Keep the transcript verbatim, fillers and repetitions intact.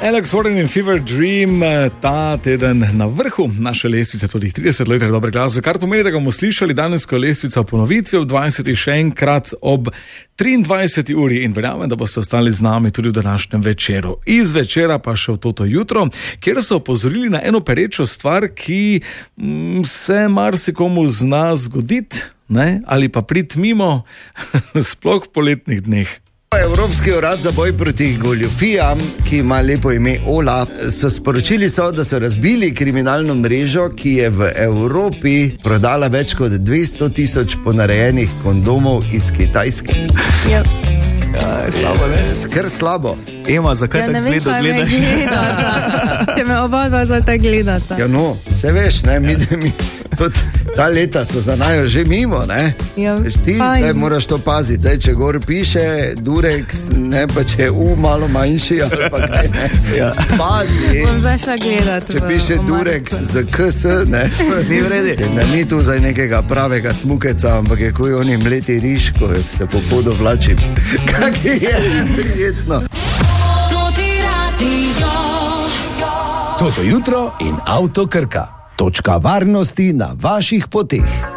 Alex Warren in Fever Dream ta teden na vrhu naše lestvice, tudi trideset let dobre glasbe, kar pomeni, da ga bomo slišali danes, ko je lestvica v ponovitvi ob dvajsetih še enkrat ob triindvajseti uri in verjamem, da boste ostali z nami tudi v današnjem večeru. Iz večera pa še v Toto jutro, kjer so opozorili na eno perečo stvar, ki mm, se marsikomu zna zgoditi, ne? Ali pa priti mimo, sploh v poletnih dneh. Evropski urad za boj proti goljufijam, ki ima lepo ime OLAF, so sporočili so, da so razbili kriminalno mrežo, ki je v Evropi prodala več kot dvesto tisoč ponarejenih kondomov iz Kitajske. Ja. Ja, je slabo, ne? Skr slabo. Ema, zakaj Ja, ne tako vem, gledo kaj me gledaš? gledata. Če me oba dva zdaj tako gledata. Ja, no, se veš, ne, mi, mi tudi ta leta so za najo že mimo, ne? Ja, Veš, ti fajn. zdaj moraš to paziti, zdaj, če gor piše Durex, ne, pa če je U malo manjši, ali pa kaj, ne? Ja. Pazi. Bom zdaj šla gledati. Če v piše omarico. Durex z K S, ne? Ni v redu. Ne, ni tu zdaj nekega pravega smukeca, ampak je kuj oni mleti riž, ko se po podu vlačim. Kak je prijetno. Toto jutro in Avto Krka. Točka varnosti na vaših poteh.